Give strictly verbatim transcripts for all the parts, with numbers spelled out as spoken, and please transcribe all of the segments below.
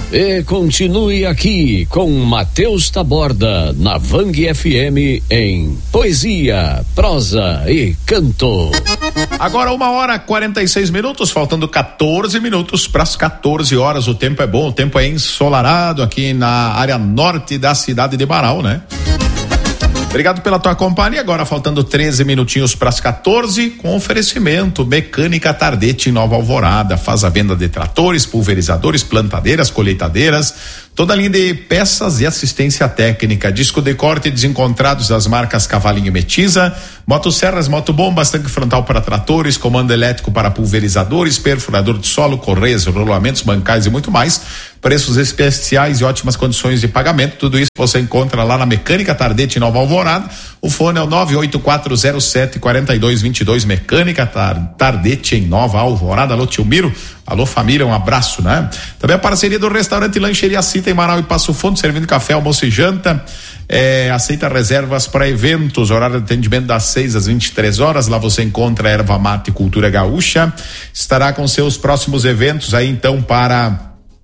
E continue aqui com Matheus Taborda na Vang F M em poesia, prosa e canto. Agora uma hora quarenta e seis minutos, faltando quatorze minutos para as quatorze horas. O tempo é bom, o tempo é ensolarado aqui na área norte da cidade de Marau, né? Obrigado pela tua companhia. Agora faltando treze minutinhos para as quatorze, com oferecimento Mecânica Tardete em Nova Alvorada. Faz a venda de tratores, pulverizadores, plantadeiras, colheitadeiras, toda a linha de peças e assistência técnica. Disco de corte desencontrados das marcas Cavalinho e Metiza, motosserras, motobombas, tanque frontal para tratores, comando elétrico para pulverizadores, perfurador de solo, correias, rolamentos, bancais e muito mais. Preços especiais e ótimas condições de pagamento. Tudo isso você encontra lá na Mecânica Tardete em Nova Alvorada. O fone é o nove oito quatro zero sete quatro dois dois dois. Mecânica Tardete em Nova Alvorada. Alô, tio Miro. Alô, família, um abraço, né? Também a parceria do restaurante Lancheria Cita em Marau e Passo Fundo, servindo café, almoço e janta. É, aceita reservas para eventos, horário de atendimento das seis às vinte e três horas. Lá você encontra erva mate e cultura gaúcha. Estará com seus próximos eventos aí, então, para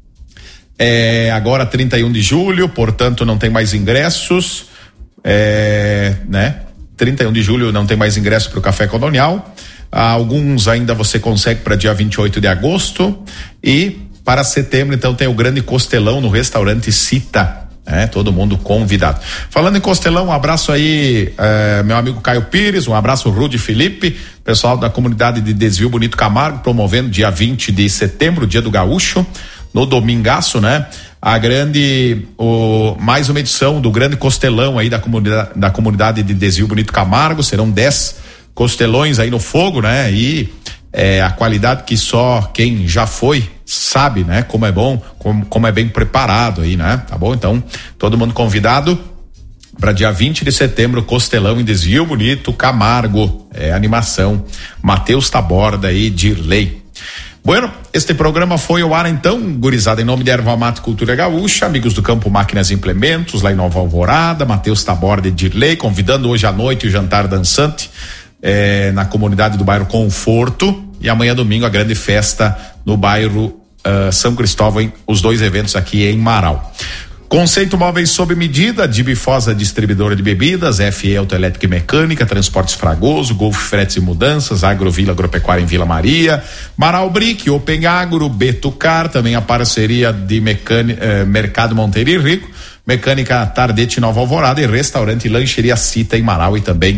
é, agora trinta e um de julho, portanto não tem mais ingressos, é, né? trinta e um de julho não tem mais ingresso para o Café Colonial. Alguns ainda você consegue para dia vinte e oito de agosto, e para setembro então tem o grande costelão no restaurante Cita. É, todo mundo convidado. Falando em costelão, um abraço aí, é, meu amigo Caio Pires, um abraço Rude Felipe, pessoal da comunidade de Desvio Bonito Camargo, promovendo dia vinte de setembro, dia do gaúcho, no domingaço, né? A grande, o, mais uma edição do grande costelão aí da comunidade, da comunidade de Desvio Bonito Camargo. Serão dez costelões aí no fogo, né? E é, a qualidade que só quem já foi sabe, né? Como é bom, como, como é bem preparado aí, né? Tá bom? Então, todo mundo convidado para dia vinte de setembro, costelão em Desvio Bonito Camargo. É animação. Matheus Taborda e Dirley. Bueno, este programa foi ao ar então, gurizada, em nome de Erva Mate Cultura Gaúcha, amigos do Campo Máquinas e Implementos, lá em Nova Alvorada, Matheus Taborda e Dirley, convidando hoje à noite o jantar dançante eh, na comunidade do bairro Conforto, e amanhã domingo a grande festa no bairro uh, São Cristóvão, os dois eventos aqui em Marau. Conceito Móveis sob medida, de Bifosa Distribuidora de Bebidas, F E Autoelétrica e Mecânica, Transportes Fragoso, Golf Fretes e Mudanças, Agrovila Agropecuária em Vila Maria, Marau Brick, Open Agro, Betucar, também a parceria de mecânica, eh, Mercado Monteiro e Rico, Mecânica Tardete Nova Alvorada e Restaurante Lancheria Cita em Marau e também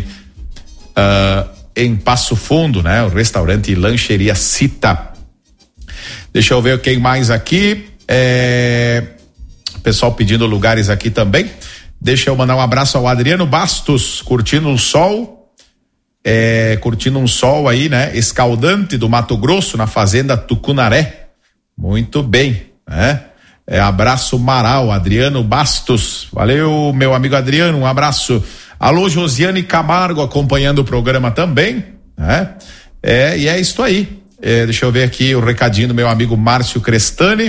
uh, em Passo Fundo, né? O Restaurante Lancheria Cita. Deixa eu ver quem mais aqui. É... Pessoal pedindo lugares aqui também. Deixa eu mandar um abraço ao Adriano Bastos, curtindo um sol, é, curtindo um sol aí, né? Escaldante do Mato Grosso, na fazenda Tucunaré. Muito bem, né? É, abraço Marau, Adriano Bastos. Valeu, meu amigo Adriano, um abraço. Alô, Josiane Camargo acompanhando o programa também, né? É, e é isso aí. É, deixa eu ver aqui o recadinho do meu amigo Márcio Crestani.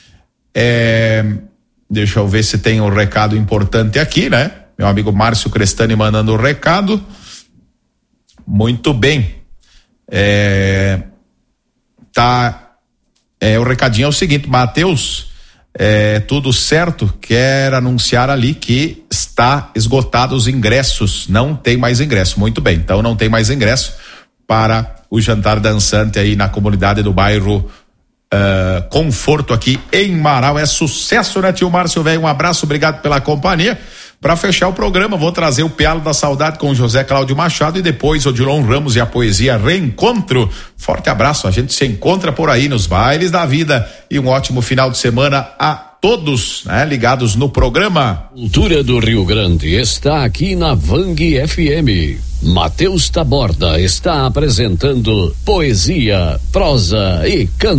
É... Deixa eu ver se tem um recado importante aqui, né? Meu amigo Márcio Crestani mandando o um recado. Muito bem. É, tá. É, o recadinho é o seguinte, Matheus, é, tudo certo? Quero anunciar ali que está esgotado os ingressos. Não tem mais ingresso. Muito bem. Então não tem mais ingresso para o jantar dançante aí na comunidade do bairro Uh, Conforto aqui em Marau. É sucesso, né, tio Márcio velho? Um abraço, obrigado pela companhia. Para fechar o programa, vou trazer o Pialo da Saudade com o José Cláudio Machado e depois o Odilon Ramos e a poesia Reencontro. Forte abraço, a gente se encontra por aí nos bailes da vida e um ótimo final de semana a todos, né, ligados no programa. Cultura do Rio Grande está aqui na Vang F M. Matheus Taborda está apresentando poesia, prosa e canto.